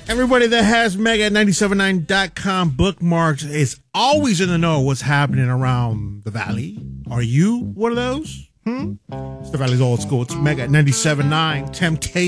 Everybody that has Mega at 979.com bookmarks is always in the know of what's happening around the Valley. Are you one of those? It's the Valley's old school. It's Mega at 97.9 Temptation.